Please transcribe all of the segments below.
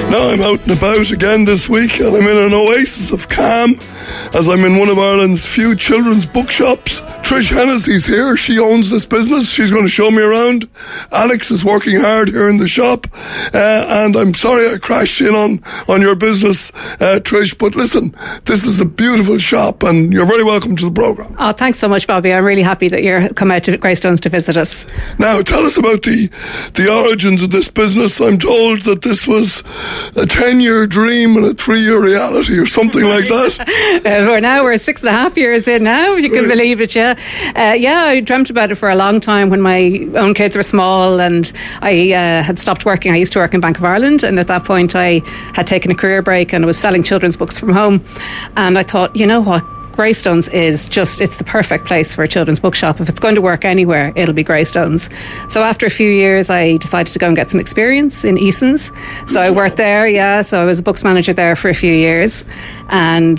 Now I'm out and about again this week, and I'm in an oasis of calm as I'm in one of Ireland's few children's bookshops. Trish Hennessy's here. She owns this business. She's going to show me around. Alex is working hard here in the shop, and I'm sorry I crashed in on your business, Trish, but listen, this is a beautiful shop, and you're very welcome to the programme. Oh, thanks so much, Bobby. I'm really happy that you're come out to Greystones to visit us. Now, tell us about the origins of this business. I'm told that this was a 10-year dream and a 3-year reality or something like that. We're 6.5 years in now, if you can believe it, yeah. I dreamt about it for a long time when my own kids were small, and I had stopped working. I used to work in Bank of Ireland, and at that point I had taken a career break and I was selling children's books from home. And I thought, you know what? Greystones is it's the perfect place for a children's bookshop. If it's going to work anywhere, it'll be Greystones. So after a few years, I decided to go and get some experience in Eason's. So I worked there, so I was a books manager there for a few years. And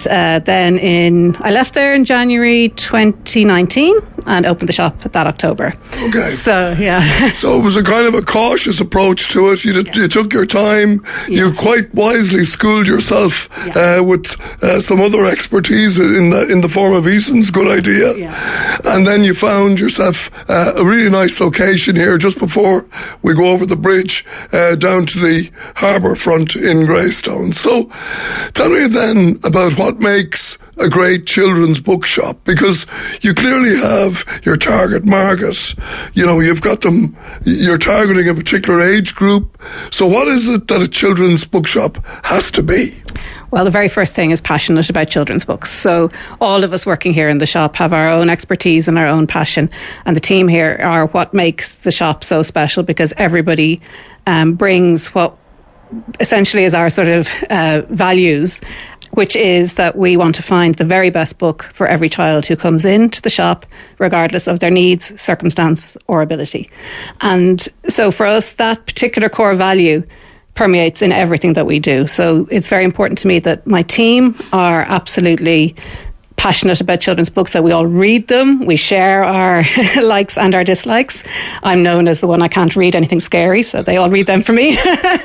then I left there in January 2019 and opened the shop that October. Okay. So, yeah. So it was a kind of a cautious approach to it. You took your time. Yeah. You quite wisely schooled yourself with some other expertise in the form of Eason's. Good idea. Yeah. And then you found yourself a really nice location here just before we go over the bridge down to the harbour front in Greystones. So tell me then about what makes a great children's bookshop, because you clearly have your target market. You know, you've got them, you're targeting a particular age group. So what is it that a children's bookshop has to be? Well, the very first thing is passionate about children's books. So all of us working here in the shop have our own expertise and our own passion. And the team here are what makes the shop so special, because everybody brings what essentially is our sort of values, which is that we want to find the very best book for every child who comes into the shop, regardless of their needs, circumstance or ability. And so for us, that particular core value permeates in everything that we do. So it's very important to me that my team are absolutely passionate about children's books, that we all read them, we share our likes and our dislikes. I'm known as the one I can't read anything scary, so they all read them for me.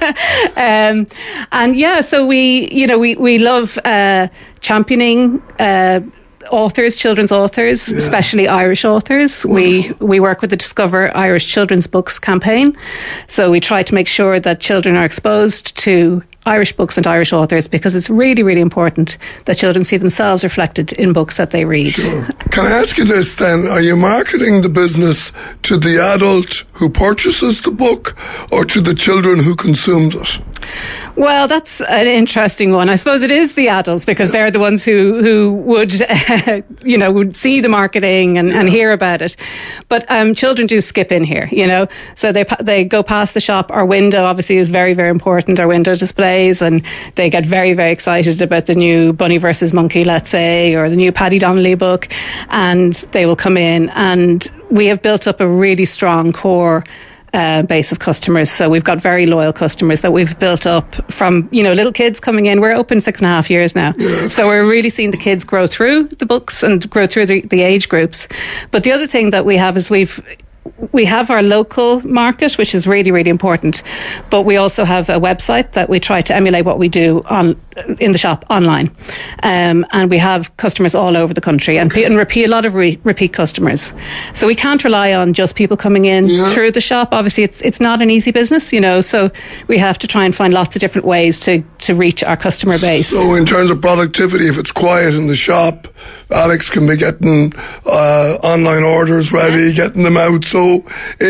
So we love championing authors, children's authors, especially Irish authors. Wonderful. We work with the Discover Irish Children's Books campaign. So we try to make sure that children are exposed to Irish books and Irish authors, because it's really, really important that children see themselves reflected in books that they read. Sure. Can I ask you this then? Are you marketing the business to the adult who purchases the book or to the children who consumed it? Well, that's an interesting one. I suppose it is the adults, because they're the ones who would, would see the marketing and hear about it. But children do skip in here, so they go past the shop. Our window obviously is very, very important, our window displays, and they get very, very excited about the new Bunny versus Monkey, let's say, or the new Paddy Donnelly book, and they will come in, and we have built up a really strong core base of customers. So we've got very loyal customers that we've built up from, little kids coming in. We're open 6.5 years now. Yeah. So we're really seeing the kids grow through the books and grow through the age groups. But the other thing that we have is we have our local market, which is really, really important. But we also have a website that we try to emulate what we do in the shop online. And we have customers all over the country and a lot of repeat customers. So we can't rely on just people coming in through the shop. Obviously, it's not an easy business, so we have to try and find lots of different ways to reach our customer base. So in terms of productivity, if it's quiet in the shop, Alex can be getting online orders ready, getting them out. So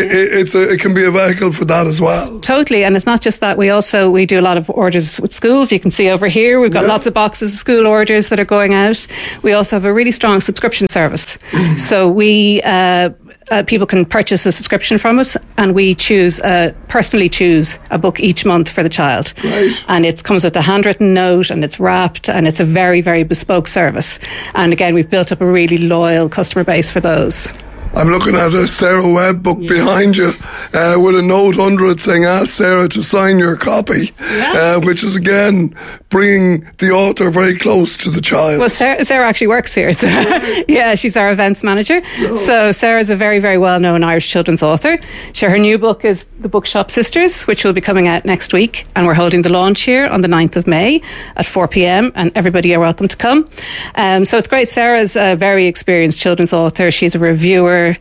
it can be a vehicle for that as well. Totally. And it's not just that. We do a lot of orders with schools. You can see over here, we've got lots of boxes of school orders that are going out. We also have a really strong subscription service. So we people can purchase a subscription from us, and we personally choose a book each month for the child. Right. And it comes with a handwritten note, and it's wrapped, and it's a very, very bespoke service. And again, we've built up a really loyal customer base for those. I'm looking at a Sarah Webb book behind you with a note under it saying, ask Sarah to sign your copy, which is again bringing the author very close to the child. Well, Sarah actually works here. So yeah, she's our events manager. So Sarah's a very, very well-known Irish children's author. Her new book is The Bookshop Sisters, which will be coming out next week. And we're holding the launch here on the 9th of May at 4 p.m. and everybody are welcome to come. So it's great. Sarah's a very experienced children's author. She's a reviewer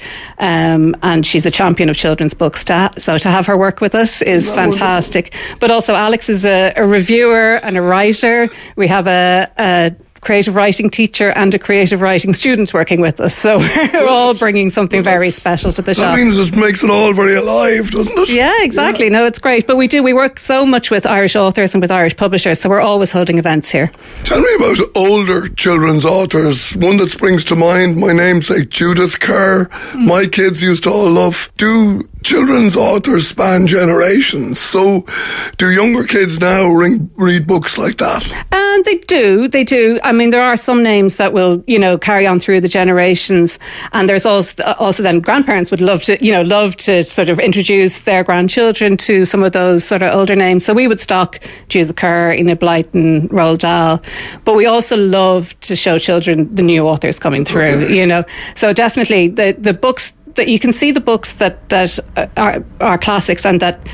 and she's a champion of children's books. So to have her work with us is fantastic. Wonderful? But also Alex is a reviewer and a writer. We have a creative writing teacher and a creative writing student working with us. So we're all bringing something very special to the shop. That means it makes it all very alive, doesn't it? Yeah, exactly. Yeah. No, it's great. But we work so much with Irish authors and with Irish publishers, so we're always holding events here. Tell me about older children's authors. One that springs to mind, my namesake Judith Kerr. My kids used to all love. Do children's authors span generations? So do younger kids now read books like that? And they do. I mean, there are some names that will, carry on through the generations. And there's also then grandparents would love to sort of introduce their grandchildren to some of those sort of older names. So we would stock Judith Kerr, Enid Blyton, Roald Dahl. But we also love to show children the new authors coming through, So definitely the books that you can see, the books that are classics and that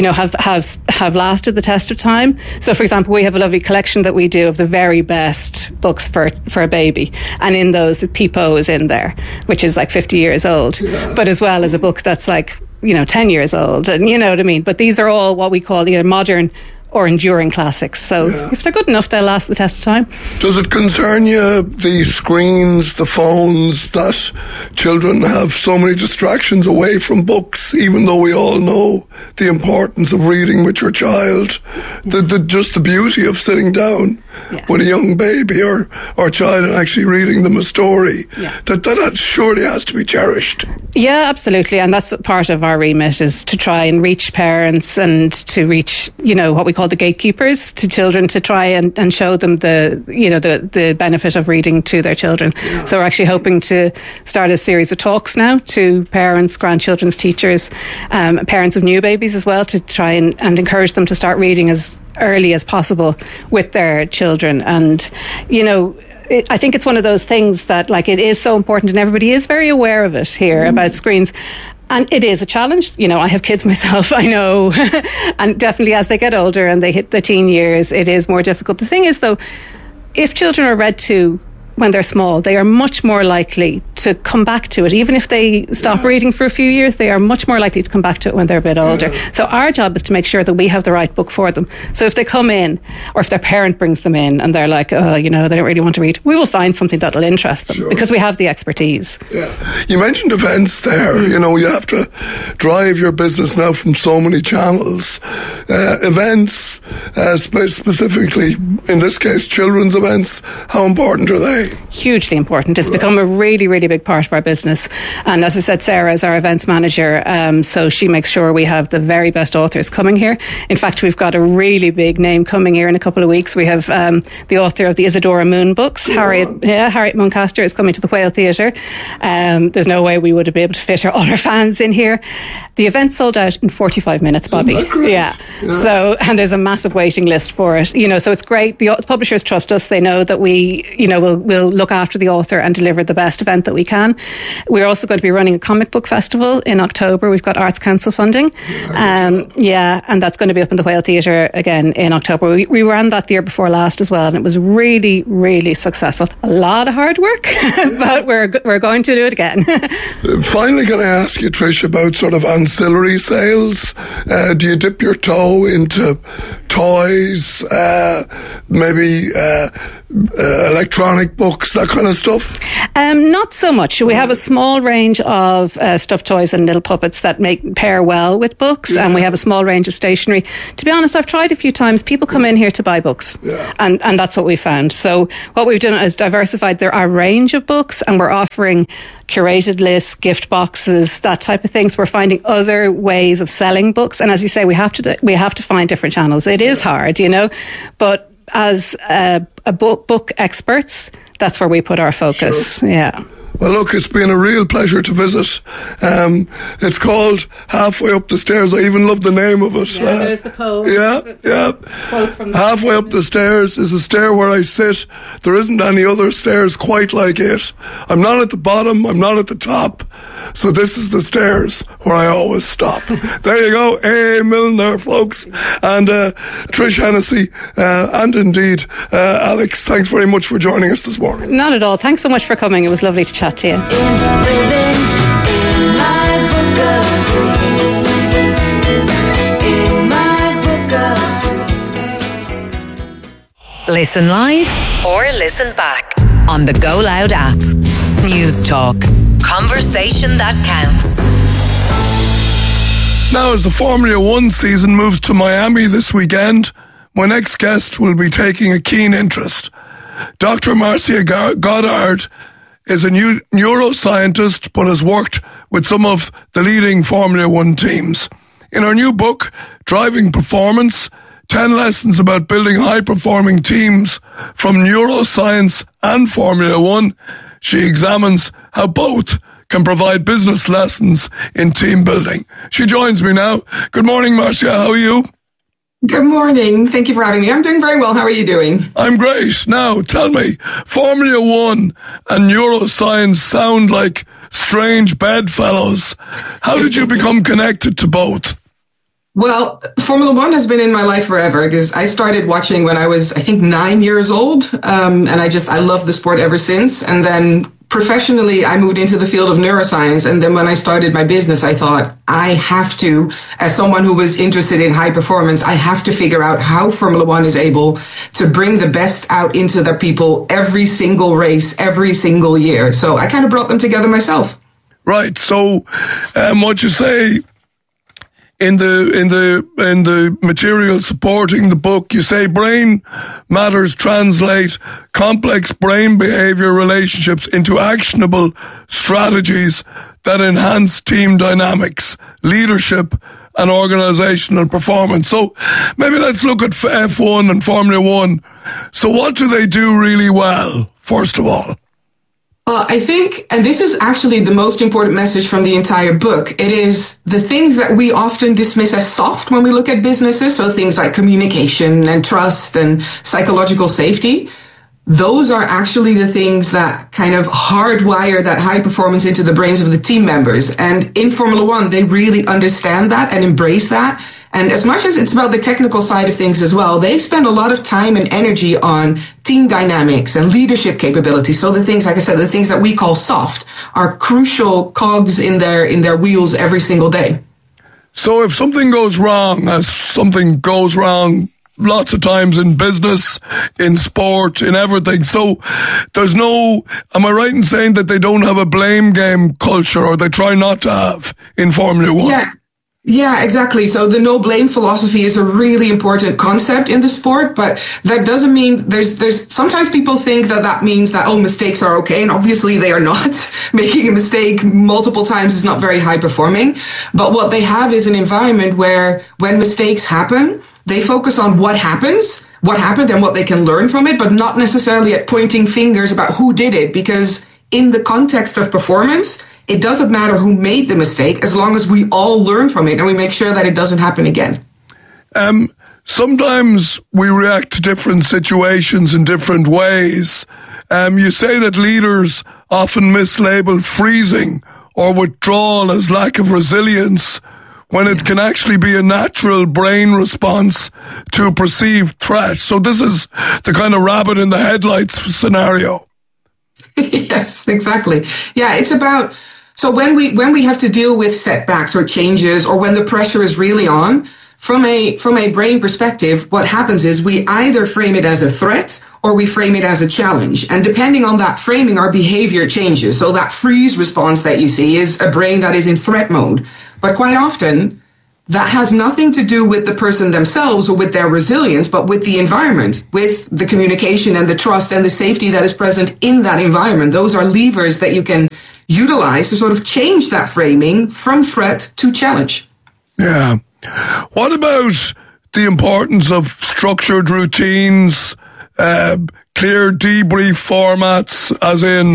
have lasted the test of time. So, for example, we have a lovely collection that we do of the very best books for a baby, and in those, the Peepo is in there, which is like 50 years old, but as well as a book that's like 10 years old, and you know what I mean. But these are all what we call either modern or enduring classics. So if they're good enough, they'll last the test of time. Does it concern you, the screens, the phones, that children have so many distractions away from books, even though we all know the importance of reading with your child? Just the beauty of sitting down with a young baby or child and actually reading them a story. That surely has to be cherished. Yeah, absolutely. And that's part of our remit, is to try and reach parents and to reach, what we call the gatekeepers to children, to try and show them the benefit of reading to their children. So we're actually hoping to start a series of talks now to parents, grandchildren's teachers, parents of new babies as well, to try and encourage them to start reading as early as possible with their children. And, I think it's one of those things that it is so important, and everybody is very aware of it here about screens. And it is a challenge. I have kids myself, I know. And definitely as they get older and they hit the teen years, it is more difficult. The thing is, though, if children are read to when they're small, they are much more likely to come back to it. Even if they stop reading for a few years, they are much more likely to come back to it when they're a bit older. So our job is to make sure that we have the right book for them. So if they come in, or if their parent brings them in and they're like, they don't really want to read, we will find something that will interest them because we have the expertise. Yeah. You mentioned events there. You have to drive your business now from so many channels. Events, specifically, in this case, children's events, how important are they? Hugely important. It's become a really, really big part of our business. And as I said, Sarah is our events manager, so she makes sure we have the very best authors coming here. In fact, we've got a really big name coming here in a couple of weeks. We have the author of the Isadora Moon books, Harriet Muncaster, is coming to the Whale Theatre. There's no way we would have been able to fit all our fans in here. The event sold out in 45 minutes, Bobby. Yeah. So, and there's a massive waiting list for it. So it's great. The publishers trust us. They know that we, we'll look after the author and deliver the best event that we can. We're also going to be running a comic book festival in October. We've got Arts Council funding. And that's going to be up in the Whale Theatre again in October. We ran that the year before last as well, and it was really, really successful. A lot of hard work, but we're going to do it again. Finally, can I ask you, Trish, about sort of ancillary sales? Do you dip your toe into toys, maybe electronic books, that kind of stuff? Not so much. We have a small range of stuffed toys and little puppets that pair well with books, and we have a small range of stationery. To be honest, I've tried a few times. People come in here to buy books, and that's what we found. So what we've done is diversified our range of books, and we're offering curated lists, gift boxes, that type of things. We're finding other ways of selling books, and as you say, we have to find different channels. It is hard, but as book experts, that's where we put our focus. Sure. Yeah. Well, look, it's been a real pleasure to visit. It's called Halfway Up the Stairs. I even love the name of it. Yeah, there's the poem. Yeah. Quote from Halfway Up the Stairs is a stair where I sit. There isn't any other stairs quite like it. I'm not at the bottom. I'm not at the top. So this is the stairs where I always stop. There you go. A Milner, folks. And Trish Hennessy, and indeed Alex, thanks very much for joining us this morning. Not at all. Thanks so much for coming. It was lovely to chat to you. Listen live or listen back on the Go Loud app. News Talk. Conversation that counts. Now, as the Formula One season moves to Miami this weekend, my next guest will be taking a keen interest. Dr. Marcia Goddard is a neuroscientist but has worked with some of the leading Formula One teams. In her new book, Driving Performance, 10 lessons about building high-performing teams from neuroscience and Formula One, she examines how both can provide business lessons in team building. She joins me now. Good morning, Marcia. How are you? Good morning. Thank you for having me. I'm doing very well. How are you doing? I'm great. Now, tell me, Formula One and neuroscience sound like strange bedfellows. How did you become connected to both? Well, Formula One has been in my life forever because I started watching when I was, I think, 9 years old. And I love the sport ever since. And then professionally, I moved into the field of neuroscience. And then when I started my business, I thought I have to, as someone who was interested in high performance, I have to figure out how Formula One is able to bring the best out into their people every single race, every single year. So I kind of brought them together myself. Right. So what you say in the material supporting the book, you say brain matters translate complex brain behavior relationships into actionable strategies that enhance team dynamics, leadership, and organizational performance. So maybe let's look at F1 and Formula One. So what do they do really well, first of all? I think, and this is actually the most important message from the entire book, it is the things that we often dismiss as soft when we look at businesses, so things like communication and trust and psychological safety. Those are actually the things that kind of hardwire that high performance into the brains of the team members. And in Formula One, they really understand that and embrace that. And as much as it's about the technical side of things as well, they spend a lot of time and energy on team dynamics and leadership capabilities. So the things, like I said, the things that we call soft are crucial cogs in their wheels every single day. So if something goes wrong, as something goes wrong lots of times in business, in sport, in everything. So there's no, am I right in saying that they don't have a blame game culture, or they try not to have in Formula One? Yeah, exactly. So the no blame philosophy is a really important concept in the sport, but that doesn't mean there's sometimes people think that means that, mistakes are okay. And obviously they are not. Making a mistake multiple times is not very high performing. But what they have is an environment where when mistakes happen, they focus on what happened and what they can learn from it, but not necessarily at pointing fingers about who did it, because in the context of performance, it doesn't matter who made the mistake as long as we all learn from it and we make sure that it doesn't happen again. Sometimes we react to different situations in different ways. You say that leaders often mislabel freezing or withdrawal as lack of resilience, when it can actually be a natural brain response to a perceived threat. So this is the kind of rabbit in the headlights scenario. Yes, exactly. Yeah, it's about, so when we have to deal with setbacks or changes, or when the pressure is really on, from a brain perspective, what happens is we either frame it as a threat or we frame it as a challenge. And depending on that framing, our behavior changes. So that freeze response that you see is a brain that is in threat mode. But quite often, that has nothing to do with the person themselves or with their resilience, but with the environment, with the communication and the trust and the safety that is present in that environment. Those are levers that you can utilize to sort of change that framing from threat to challenge. Yeah. What about the importance of structured routines, clear debrief formats, as in,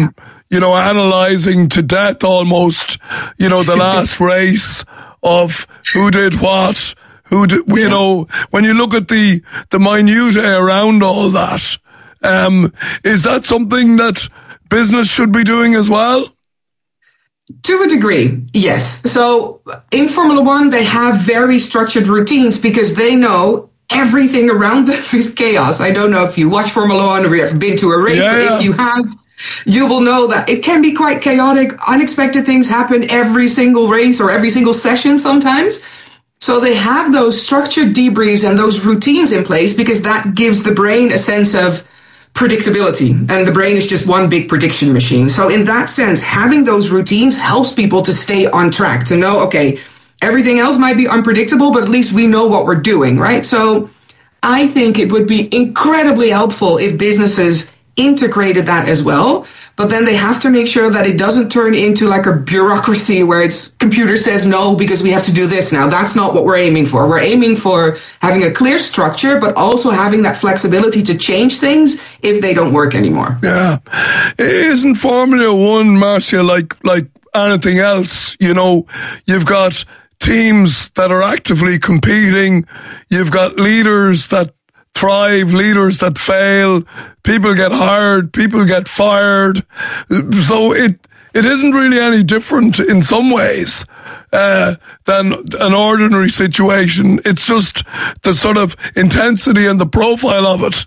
analysing to death almost, the last race of who did what, when you look at the minutiae around all that, is that something that business should be doing as well? To a degree, yes. So in Formula One, they have very structured routines because they know everything around them is chaos. I don't know if you watch Formula One or you have been to a race, but if you have, you will know that it can be quite chaotic. Unexpected things happen every single race or every single session sometimes. So they have those structured debriefs and those routines in place because that gives the brain a sense of predictability, and the brain is just one big prediction machine. So in that sense, having those routines helps people to stay on track, to know, okay, everything else might be unpredictable, but at least we know what we're doing, right? So I think it would be incredibly helpful if businesses integrated that as well, but then they have to make sure that it doesn't turn into like a bureaucracy where it's computer says no because we have to do this now. That's not what we're aiming for. We're aiming for having a clear structure, but also having that flexibility to change things if they don't work anymore. Yeah. Isn't Formula One, Marcia, like anything else? You've got teams that are actively competing. You've got leaders that thrive, leaders that fail, people get hired, people get fired. So it isn't really any different in some ways than an ordinary situation. It's just the sort of intensity and the profile of it.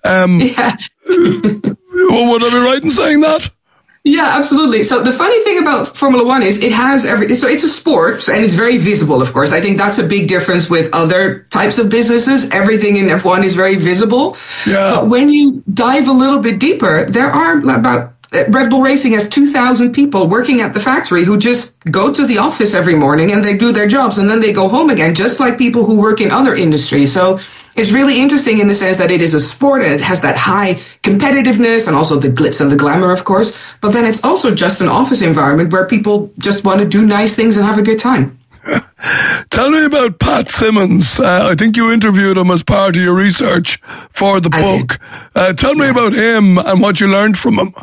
Would I be right in saying that? Yeah, absolutely. So the funny thing about Formula One is it has so it's a sport and it's very visible, of course. I think that's a big difference with other types of businesses. Everything in F1 is very visible. Yeah. But when you dive a little bit deeper, there are about Red Bull Racing has 2,000 people working at the factory who just go to the office every morning and they do their jobs and then they go home again, just like people who work in other industries. So it's really interesting in the sense that it is a sport and it has that high competitiveness and also the glitz and the glamour, of course. But then it's also just an office environment where people just want to do nice things and have a good time. Tell me about Pat Simmons. I think you interviewed him as part of your research for the book. Tell me about him and what you learned from him.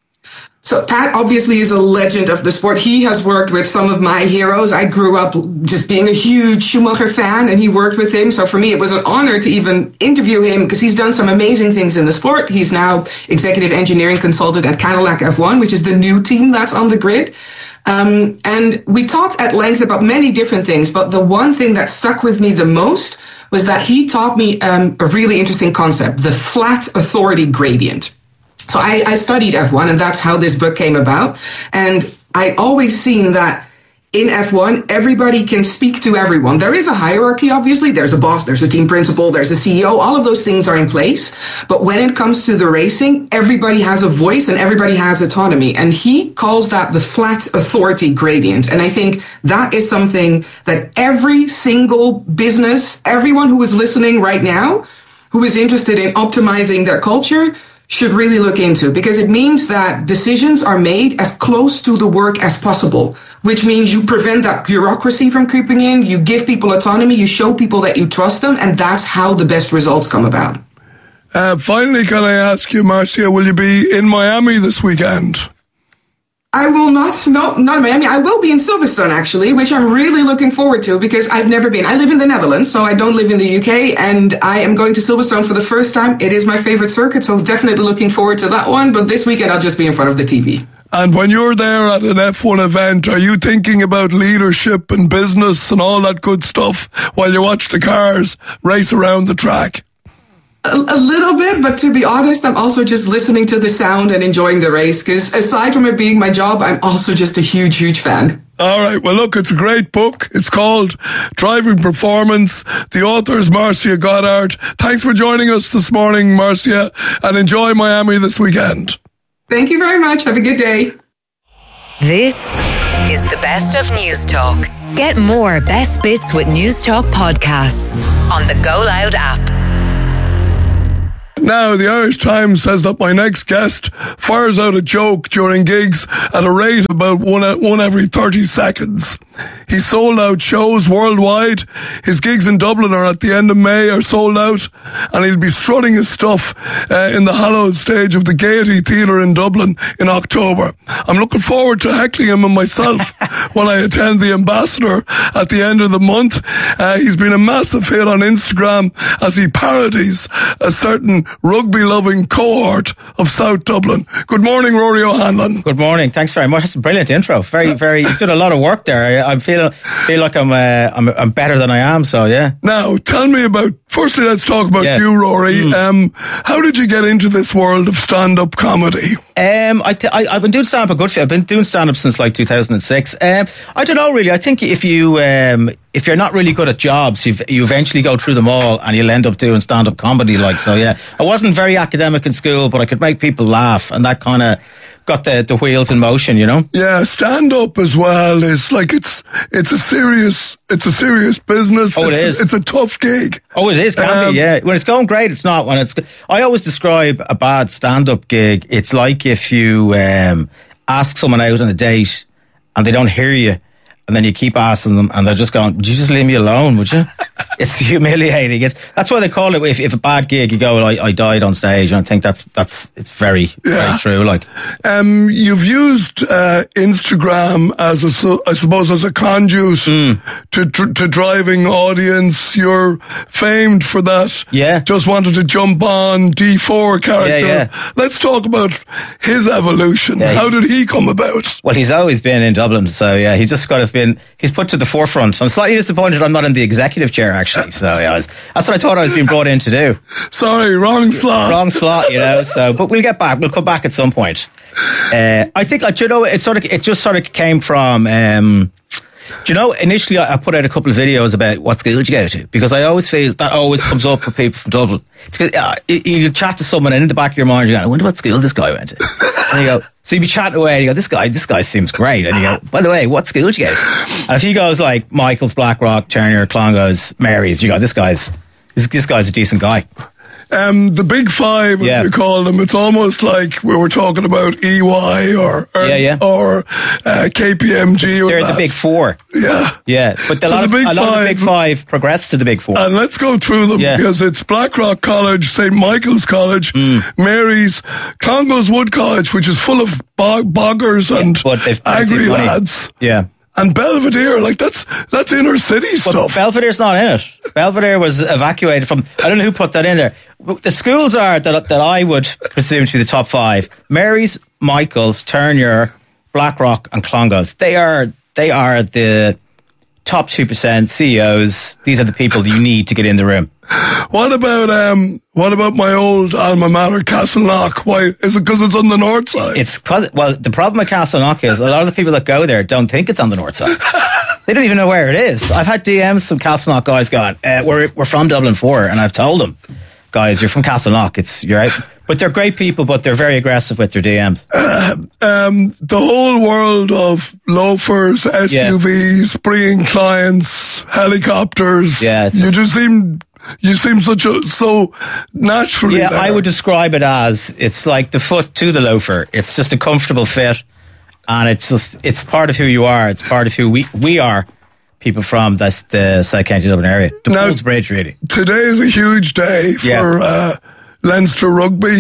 So Pat obviously is a legend of the sport. He has worked with some of my heroes. I grew up just being a huge Schumacher fan and he worked with him. So for me, it was an honor to even interview him because he's done some amazing things in the sport. He's now executive engineering consultant at Cadillac F1, which is the new team that's on the grid. And we talked at length about many different things, but the one thing that stuck with me the most was that he taught me a really interesting concept, the flat authority gradient. So I studied F1 and that's how this book came about. And I'd always seen that in F1, everybody can speak to everyone. There is a hierarchy, obviously. There's a boss, there's a team principal, there's a CEO. All of those things are in place. But when it comes to the racing, everybody has a voice and everybody has autonomy. And he calls that the flat authority gradient. And I think that is something that every single business, everyone who is listening right now, who is interested in optimizing their culture, should really look into, because it means that decisions are made as close to the work as possible, which means you prevent that bureaucracy from creeping in, you give people autonomy, you show people that you trust them, and that's how the best results come about. Finally, can I ask you, Marcia, will you be in Miami this weekend? I will not in Miami. I will be in Silverstone, actually, which I'm really looking forward to because I've never been. I live in the Netherlands, so I don't live in the UK, and I am going to Silverstone for the first time. It is my favorite circuit, so definitely looking forward to that one. But this weekend, I'll just be in front of the TV. And when you're there at an F1 event, are you thinking about leadership and business and all that good stuff while you watch the cars race around the track? A little bit, but to be honest, I'm also just listening to the sound and enjoying the race because aside from it being my job, I'm also just a huge, huge fan. All right. Well, look, it's a great book. It's called Driving Performance. The author is Marcia Goddard. Thanks for joining us this morning, Marcia, and enjoy Miami this weekend. Thank you very much. Have a good day. This is the best of News Talk. Get more best bits with News Talk podcasts on the Go Loud app. Now, the Irish Times says that my next guest fires out a joke during gigs at a rate of about one every 30 seconds. He's sold out shows worldwide. His gigs in Dublin are at the end of May, are sold out, and he'll be strutting his stuff in the hallowed stage of the Gaiety Theatre in Dublin in October. I'm looking forward to heckling him and myself when I attend the Ambassador at the end of the month. He's been a massive hit on Instagram as he parodies a certain rugby-loving cohort of South Dublin. Good morning, Rory O'Hanlon. Good morning. Thanks very much. That's a brilliant intro. Very, very. You did a lot of work there. I feel like I'm better than I am. So yeah. Now, tell me about. Firstly, let's talk about you, Rory. How did you get into this world of stand-up comedy? I've been doing stand-up a good bit. I've been doing stand-up since like 2006. I don't know really. I think if you're not really good at jobs, you eventually go through them all and you'll end up doing stand-up comedy. Like, so yeah, I wasn't very academic in school, but I could make people laugh, and that kind of got the wheels in motion, you know? Yeah, stand-up as well is like, it's a serious business. Oh, it is. It's a tough gig. Oh, it is, can be, yeah. When it's going great, it's not. I always describe a bad stand-up gig, it's like if you ask someone out on a date and they don't hear you, and then you keep asking them and they're just going, would you just leave me alone, would you? It's humiliating. That's why they call it, if a bad gig, you go, well, I died on stage. And I think it's very, very true. Like, you've used Instagram as as a conduit to driving audience. You're famed for that. Yeah. Just wanted to jump on D4 character. Yeah. Let's talk about his evolution. Yeah, How did he come about? Well, he's always been in Dublin. So yeah, he's just he's put to the forefront. I'm slightly disappointed I'm not in the executive chair, actually. So yeah, that's what I thought I was being brought in to do. Sorry, wrong slot. Wrong slot, you know. So, but we'll get back. We'll come back at some point. I think, you know, it just sort of came from. Do you know, initially I put out a couple of videos about what school did you go to, because I always feel that always comes up for people from Dublin. Because you chat to someone and in the back of your mind you go, I wonder what school this guy went to. And you go, so you be chatting away and you go, this guy seems great. And you go, by the way, what school did you go to? And if he goes like Michael's, Blackrock, Turner, Clongowes, Mary's, you go, this guy's a decent guy. The Big Five, as you call them, it's almost like we were talking about EY or KPMG. Or they're the Big Four. Yeah. But a lot of the Big Five progressed to the Big Four. And let's go through them because it's Blackrock College, St. Michael's College, Mary's, Clongowes Wood College, which is full of boggers and agri lads. Yeah. And Belvedere, like that's inner city stuff. Belvedere's not in it. Belvedere was evacuated from. I don't know who put that in there. The schools are that I would presume to be the top five: Mary's, Michael's, Turner, Blackrock, and Clongowes. They are the top 2% CEOs. These are the people you need to get in the room. What about my old alma mater, Castleknock? Why is it? Because it's on the north side. The problem with Castleknock is a lot of the people that go there don't think it's on the north side. They don't even know where it is. I've had DMs from Castleknock guys going, we're from Dublin 4, and I've told them, guys, you're from Castleknock. You're out. But they're great people, but they're very aggressive with their DMs. The whole world of loafers, SUVs, bringing clients, helicopters. Yeah, you seem so naturally. Yeah, there. I would describe it as it's like the foot to the loafer. It's just a comfortable fit, and it's part of who you are. It's part of who we are. People from the South County Dublin area. The Poles Bridge, really. Today is a huge day for Leinster Rugby.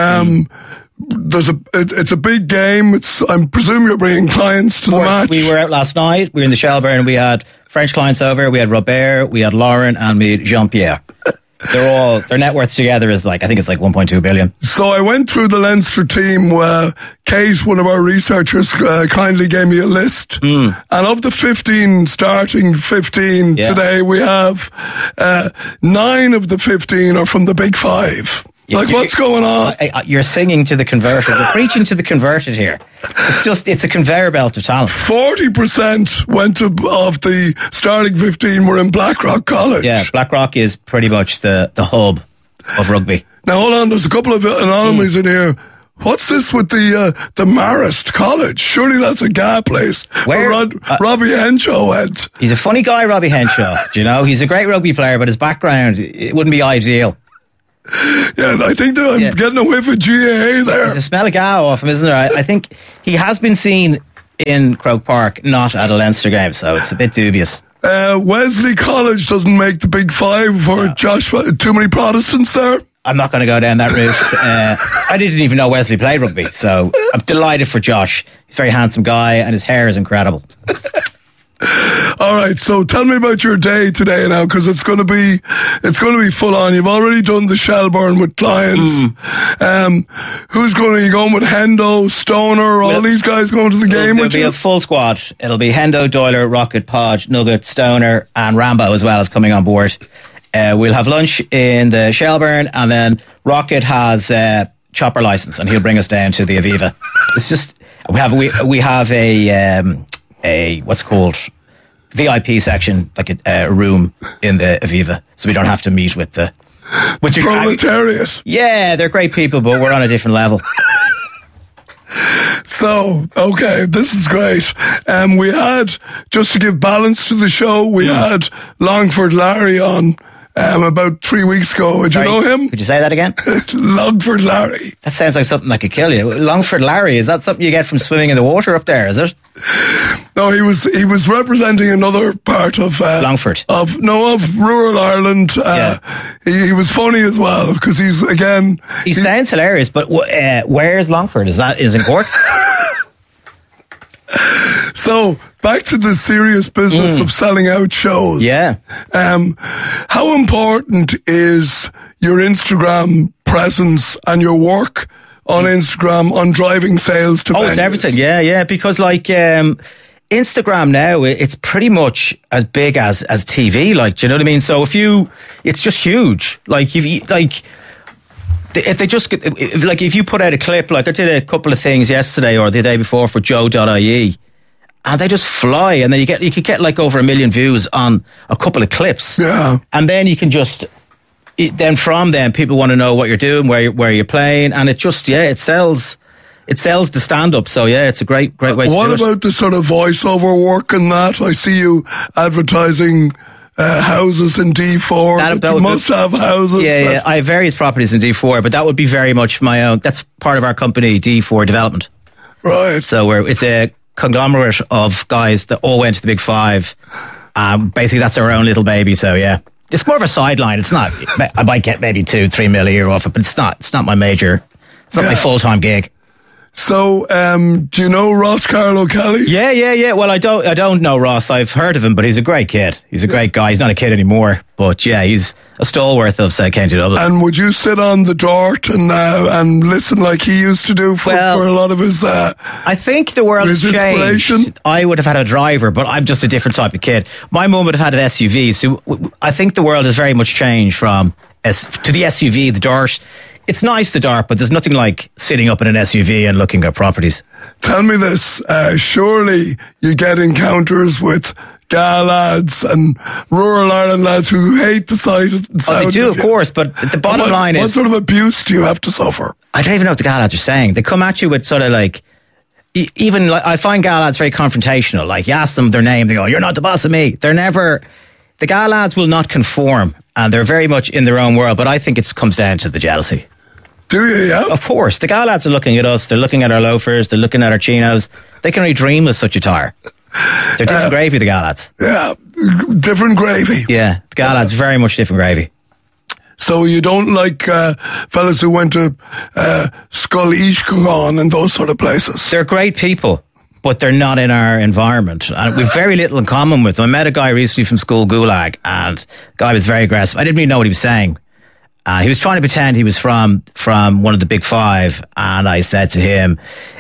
It's a big game. I presume you're bringing clients to the match. We were out last night. We were in the Shelbourne and we had French clients over. We had Robert, we had Lauren, and we had Jean-Pierre. Their net worth together is I think it's like 1.2 billion. So I went through the Leinster team. Kate, one of our researchers, kindly gave me a list. And of the 15 today, we have 9 of the 15 are from the Big Five. What's going on? You're singing to the converted. You're preaching to the converted here. It's a conveyor belt of talent. 40% of the starting 15 were in Blackrock College. Yeah, Blackrock is pretty much the hub of rugby. Now, hold on. There's a couple of anomalies in here. What's this with the Marist College? Surely that's a gay place where Robbie Henshaw went. He's a funny guy, Robbie Henshaw. Do you know? He's a great rugby player, but his background, it wouldn't be ideal. Yeah, I think that I'm getting a whiff of GAA there. There's a smell of GAA off him, isn't there? I think he has been seen in Croke Park, not at a Leinster game, so it's a bit dubious. Wesley College doesn't make the Big Five for Josh. Too many Protestants there? I'm not going to go down that route. I didn't even know Wesley played rugby, so I'm delighted for Josh. He's a very handsome guy, and his hair is incredible. All right, so tell me about your day today now, because it's going to be full on. You've already done the Shelbourne with clients. Who's going to be going with Hendo, Stoner, all these guys going to the game with you? It'll be a full squad. It'll be Hendo, Doyler, Rocket, Podge, Nugget, Stoner, and Rambo as well as coming on board. We'll have lunch in the Shelbourne, and then Rocket has chopper license, and he'll bring us down to the Aviva. It's just we have a what's it called, VIP section, like a room in the Aviva, so we don't have to meet with the proletariat. Yeah, they're great people, but we're on a different level. So, okay, this is great. We had, just to give balance to the show, we had Longford Larry on about 3 weeks ago. Did you know him? Could you say that again? Longford Larry. That sounds like something that could kill you. Longford Larry, is that something you get from swimming in the water up there, is it? No, he was representing another part of Longford. Of rural Ireland. He was funny as well, because he sounds hilarious, but where is Longford? Is in Cork? So, back to the serious business of selling out shows. Yeah. How important is your Instagram presence and your work on Instagram on driving sales to venues? It's everything. Yeah. Because Instagram now, it's pretty much as big as TV. Like, do you know what I mean? So it's just huge. Like, if you put out a clip, like I did a couple of things yesterday or the day before for Joe.ie, and they just fly, and then you could get like over 1 million views on a couple of clips. Yeah. And then you can then from them, people want to know what you're doing, where you're playing, and it just, it sells the stand-up. So yeah, it's a great way to do it. What about the sort of voiceover work and that? I see you advertising houses in D4. You must have houses. Yeah. I have various properties in D4, but that would be very much my own. That's part of our company, D4 Development. Right. So it's a conglomerate of guys that all went to the Big Five. Basically, that's our own little baby. So yeah, it's more of a sideline. It's not. I might get maybe 2-3 mil a year off it, but it's not. It's not my major. It's not my full-time gig. So, do you know Ross Carlow Kelly? Yeah. Well, I don't know Ross. I've heard of him, but he's a great kid. He's a great guy. He's not a kid anymore, but yeah, he's a stalwart of County Dublin. And would you sit on the dart and listen like he used to do for a lot of his? I think the world has changed. I would have had a driver, but I'm just a different type of kid. My mum would have had an SUV, so I think the world has very much changed to the SUV, the dart. It's nice, the dart, but there's nothing like sitting up in an SUV and looking at properties. Tell me this, surely you get encounters with Gal lads and rural Ireland lads who hate the sight of the sound. They do, of course, but the bottom line is... What sort of abuse do you have to suffer? I don't even know what the Gal lads are saying. They come at you with sort of like... Even like, I find Gal lads very confrontational. Like, you ask them their name, they go, "You're not the boss of me." They're never... The Gal lads will not conform, and they're very much in their own world, but I think it comes down to the jealousy. Do you, yeah? Of course. The Gal lads are looking at us, they're looking at our loafers, they're looking at our chinos. They can only dream of such attire. They're different gravy, the Gal lads. Yeah, different gravy. Yeah, the Gal lads, very much different gravy. So you don't like fellas who went to Scoil Uisciúin and those sort of places? They're great people, but they're not in our environment. And we've very little in common with them. I met a guy recently from School Gulag, and the guy was very aggressive. I didn't really know what he was saying. He was trying to pretend he was from one of the Big Five, and I said to him,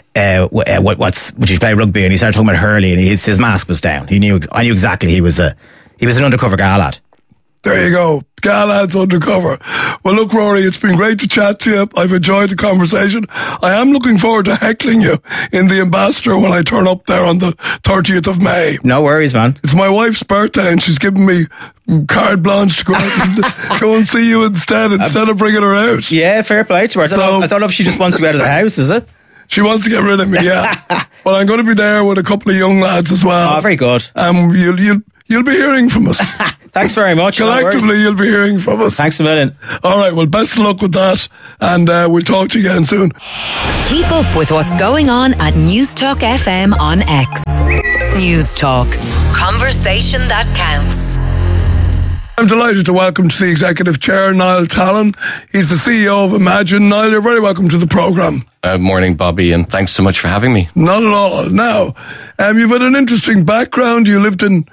would you play rugby? And he started talking about hurling, and his mask was down. I knew exactly he was an undercover Gal lad. There you go. Gal lads undercover. Well, look, Rory, it's been great to chat to you. I've enjoyed the conversation. I am looking forward to heckling you in the Ambassador when I turn up there on the 30th of May. No worries, man. It's my wife's birthday, and she's giving me carte blanche to go out and go and see you instead of bringing her out. Yeah, fair play to her. I don't know if she just wants to go out of the house, is it? She wants to get rid of me, yeah. Well, I'm going to be there with a couple of young lads as well. Oh, very good. You'll be hearing from us. Thanks very much. Collectively, you'll be hearing from us. Thanks a million. All right, well, best of luck with that, and we'll talk to you again soon. Keep up with what's going on at News Talk FM on X. News Talk. Conversation that counts. I'm delighted to welcome to the Executive Chair, Niall Tallon. He's the CEO of Imagine. Niall, you're very welcome to the programme. Morning, Bobby, and thanks so much for having me. Not at all. Now, you've had an interesting background. You lived in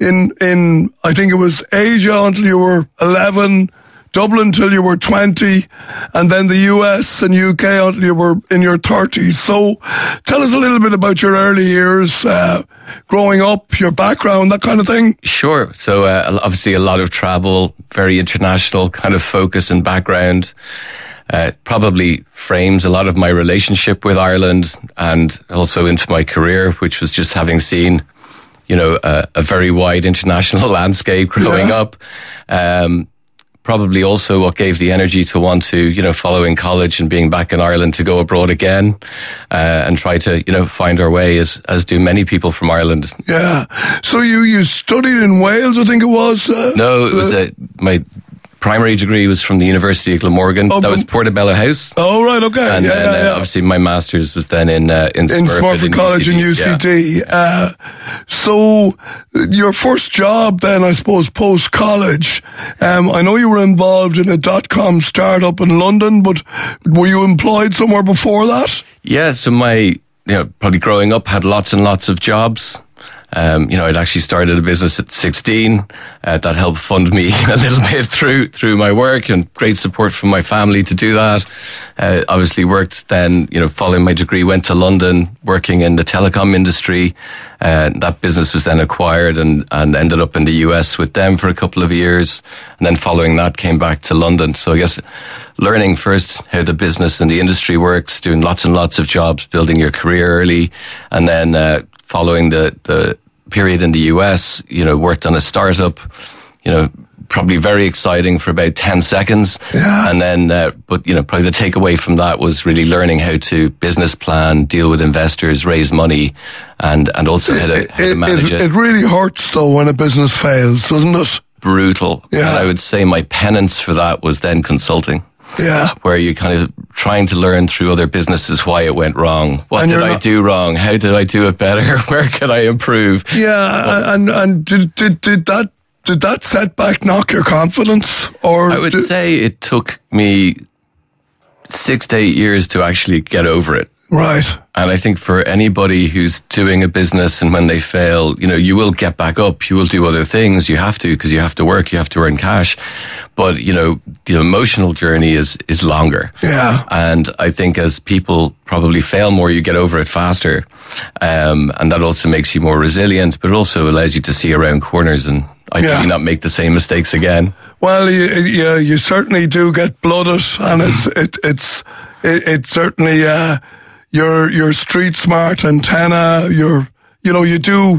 I think it was Asia until you were 11, Dublin until you were 20, and then the US and UK until you were in your 30s. So tell us a little bit about your early years, growing up, your background, that kind of thing. Sure. So obviously a lot of travel, very international kind of focus and background. Probably frames a lot of my relationship with Ireland and also into my career, which was just having seen, a very wide international landscape growing up. Probably also what gave the energy to want to, following college and being back in Ireland, to go abroad again, and try to, find our way as do many people from Ireland. Yeah. So you studied in Wales, I think it was? No, it was my primary degree was from the University of Glamorgan. That was Portobello House. Oh, right, okay. And then obviously my master's was then in Smurfit College in UCD. Yeah. So your first job then, I suppose, post-college, I know you were involved in a .com startup in London, but were you employed somewhere before that? Yeah, so my, probably growing up, had lots and lots of jobs. I'd actually started a business at 16 that helped fund me a little bit through my work, and great support from my family to do that. Obviously worked then, following my degree, went to London working in the telecom industry. That business was then acquired and ended up in the US with them for a couple of years. And then following that came back to London. So I guess learning first how the business and the industry works, doing lots and lots of jobs, building your career early, and then following the period in the US, worked on a startup, probably very exciting for about 10 seconds. Yeah. And then, but probably the takeaway from that was really learning how to business plan, deal with investors, raise money, and also how to manage it. It really hurts though when a business fails, doesn't it? Brutal. Yeah. And I would say my penance for that was then consulting. Yeah. Where you're kind of trying to learn through other businesses why it went wrong. What did I do wrong? How did I do it better? Where could I improve? Yeah, and did that setback knock your confidence? Or I would say it took me 6 to 8 years to actually get over it. Right. And I think for anybody who's doing a business and when they fail, you will get back up. You will do other things. You have to, because you have to work, you have to earn cash. But, the emotional journey is longer. Yeah. And I think as people probably fail more, you get over it faster. And that also makes you more resilient, but also allows you to see around corners and ideally not make the same mistakes again. Well, you certainly do get blooded, and it's certainly, your street smart antenna, you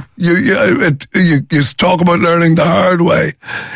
talk about learning the hard way.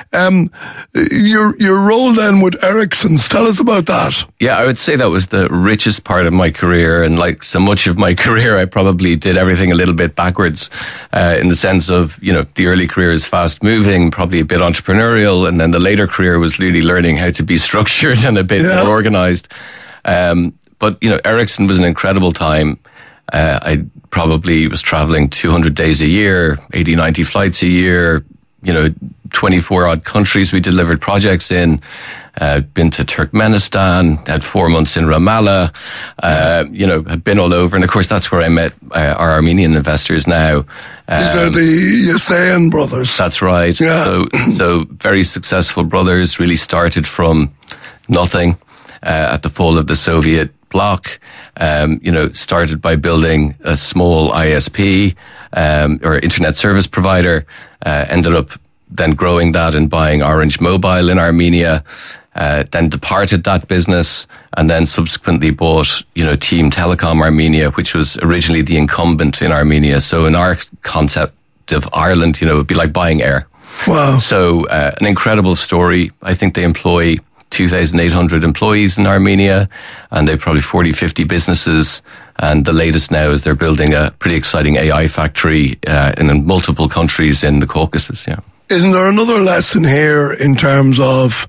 Your role then with Ericsson's, tell us about that. Yeah, I would say that was the richest part of my career, and like so much of my career, I probably did everything a little bit backwards, in the sense of, the early career is fast moving, probably a bit entrepreneurial, and then the later career was really learning how to be structured and a bit more organized. But, Ericsson was an incredible time. I probably was traveling 200 days a year, 80, 90 flights a year, 24 odd countries we delivered projects in. Been to Turkmenistan, had 4 months in Ramallah, had been all over. And of course, that's where I met our Armenian investors now. These are the Yasayan brothers. That's right. Yeah. So very successful brothers, really started from nothing at the fall of the Soviet bloc, started by building a small ISP, or internet service provider, ended up then growing that and buying Orange Mobile in Armenia, then departed that business and then subsequently bought, Team Telecom Armenia, which was originally the incumbent in Armenia. So in our concept of Ireland, it would be like buying air. Wow. So, an incredible story. I think they employ 2,800 employees in Armenia, and they've probably 40, 50 businesses. And the latest now is they're building a pretty exciting AI factory in multiple countries in the Caucasus. Yeah. Isn't there another lesson here in terms of,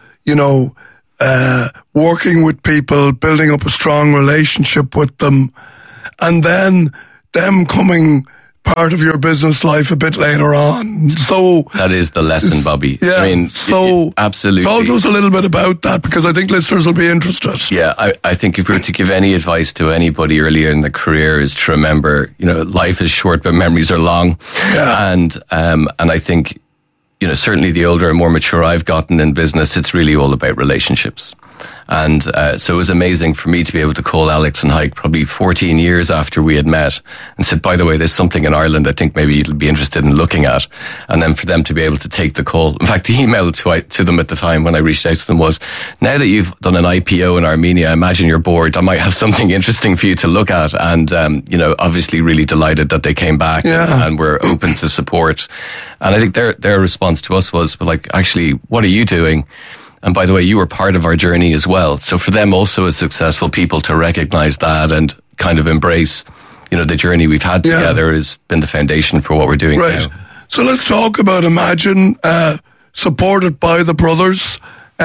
working with people, building up a strong relationship with them, and then them coming part of your business life a bit later on? So that is the lesson, Bobby. Yeah. I mean, absolutely. Talk to us a little bit about that, because I think listeners will be interested. Yeah, I think if we were to give any advice to anybody earlier in the career, is to remember, life is short, but memories are long. Yeah. And I think, certainly the older and more mature I've gotten in business, it's really all about relationships. And so it was amazing for me to be able to call Alex and Hike probably 14 years after we had met and said, by the way, there's something in Ireland I think maybe you'll be interested in looking at. And then for them to be able to take the call. In fact, the email to them at the time when I reached out to them was, now that you've done an IPO in Armenia, I imagine you're bored. I might have something interesting for you to look at. And, obviously really delighted that they came back and were open to support. And I think their response to us was, actually, what are you doing? And by the way, you were part of our journey as well. So for them also as successful people to recognize that and kind of embrace, the journey we've had together has been the foundation for what we're doing now. So let's talk about Imagine, supported by the brothers.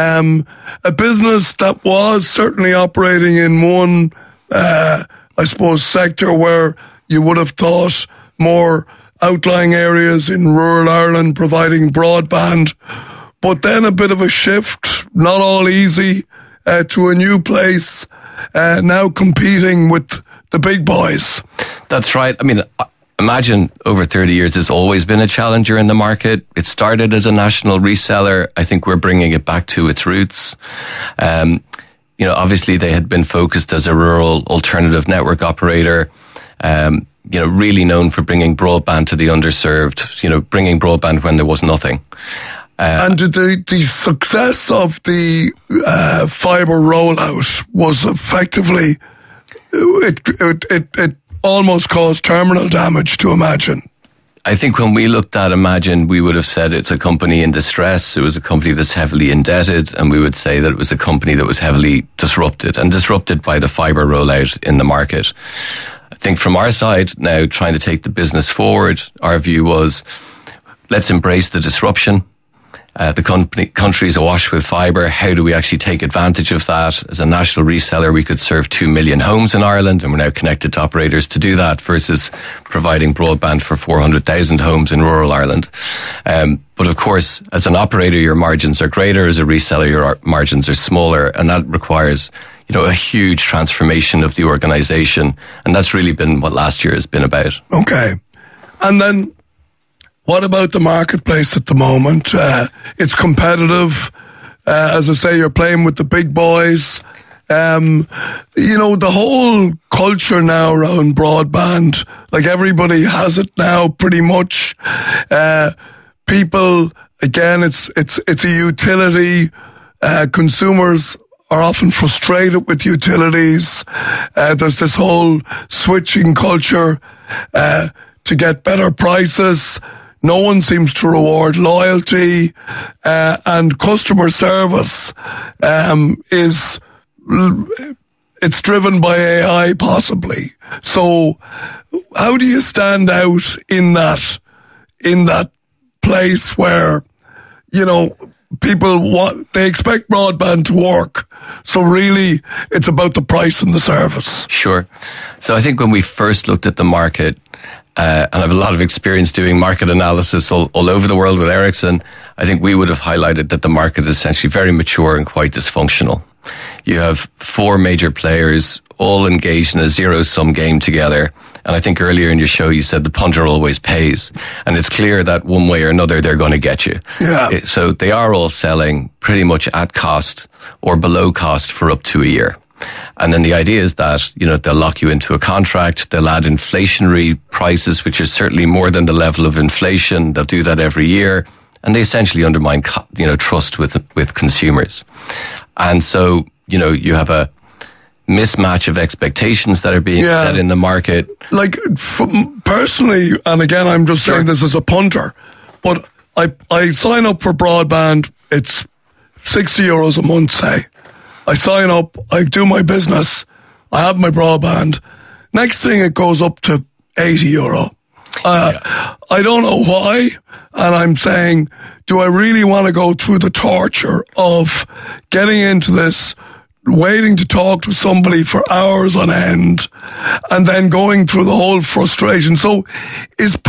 A business that was certainly operating in one, sector where you would have thought more outlying areas in rural Ireland providing broadband. But then a bit of a shift, not all easy, to a new place, now competing with the big boys. That's right. I mean, Imagine over 30 years has always been a challenger in the market. It started as a national reseller. I think we're bringing it back to its roots. Obviously they had been focused as a rural alternative network operator. Really known for bringing broadband to the underserved, bringing broadband when there was nothing. And the success of the fibre rollout was effectively, it almost caused terminal damage to Imagine. I think when we looked at Imagine, we would have said it's a company in distress. It was a company that's heavily indebted, and we would say that it was a company that was heavily disrupted by the fibre rollout in the market. I think from our side now, trying to take the business forward, our view was, let's embrace the disruption. The country's awash with fibre. How do we actually take advantage of that? As a national reseller, we could serve 2 million homes in Ireland, and we're now connected to operators to do that, versus providing broadband for 400,000 homes in rural Ireland. But of course, as an operator, your margins are greater. As a reseller, your margins are smaller, and that requires a huge transformation of the organisation. And that's really been what last year has been about. Okay. And then what about the marketplace at the moment? It's competitive. As I say, you're playing with the big boys. The whole culture now around broadband, everybody has it now pretty much. People, again, it's a utility. Consumers are often frustrated with utilities. There's this whole switching culture to get better prices. No one seems to reward loyalty, and customer service it's driven by AI possibly. So how do you stand out in that place where, people they expect broadband to work. So really it's about the price and the service. Sure. So I think when we first looked at the market, and I have a lot of experience doing market analysis all over the world with Ericsson, I think we would have highlighted that the market is essentially very mature and quite dysfunctional. You have 4 major players all engaged in a zero-sum game together. And I think earlier in your show you said the punter always pays. And it's clear that one way or another they're going to get you. Yeah. So they are all selling pretty much at cost or below cost for up to a year. And then the idea is that, they'll lock you into a contract, they'll add inflationary prices, which are certainly more than the level of inflation. They'll do that every year. And they essentially undermine, trust with consumers. And so, you have a mismatch of expectations that are being set in the market. Personally, and again, I'm just saying this as a punter, but I sign up for broadband. It's €60 a month, say. I sign up, I do my business, I have my broadband. Next thing, it goes up to €80. I don't know why, and I'm saying, do I really want to go through the torture of getting into this, waiting to talk to somebody for hours on end, and then going through the whole frustration? So is